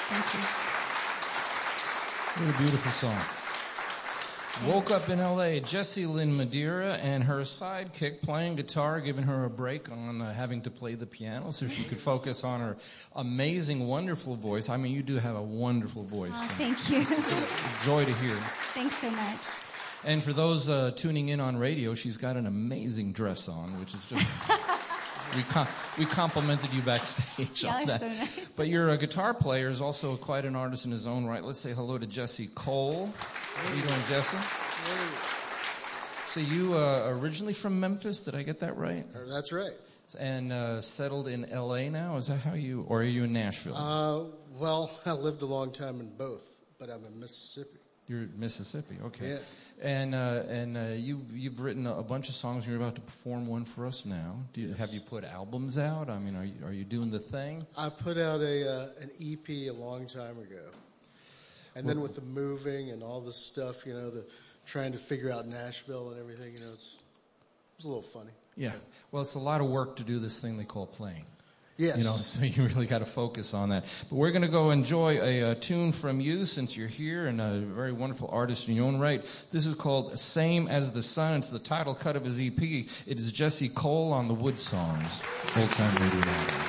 Thank you. What a beautiful song. Woke Up in L.A., Jessie Lynn Madeira and her sidekick playing guitar, giving her a break on having to play the piano so she could focus on her amazing, wonderful voice. I mean, you do have a wonderful voice. Oh, thank you. It's a joy to hear. Thanks so much. And for those tuning in on radio, she's got an amazing dress on, which is just... We complimented you backstage on that. So nice. But your guitar player is also quite an artist in his own right. Let's say hello to Jesse Cole. How are you doing, Jesse? So you originally from Memphis, did I get that right? That's right. And settled in L.A. now? Is that how you, or are you in Nashville? Well, I lived a long time in both, but I'm in Mississippi. You're in Mississippi, okay. Yeah. And you've written a bunch of songs. You're about to perform one for us now. Have you put albums out? I mean, are you doing the thing? I put out an EP a long time ago, and then with the moving and all this stuff, the trying to figure out Nashville and everything, it was a little funny. Yeah. Well, it's a lot of work to do this thing they call playing. Yes. So you really got to focus on that. But we're going to go enjoy a tune from you since you're here and a very wonderful artist in your own right. This is called Same as the Sun. It's the title cut of his EP. It is Jesse Cole on the Wood Songs. Full-time radio.